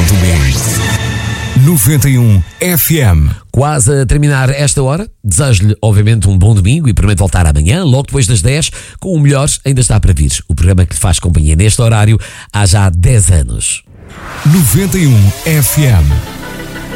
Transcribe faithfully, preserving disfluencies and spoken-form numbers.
Domingos. noventa e um F M. Quase a terminar esta hora, desejo-lhe obviamente um bom domingo e prometo voltar amanhã, logo depois das dez, com o melhor ainda está para vir. O programa que lhe faz companhia neste horário há já dez anos. noventa e um F M.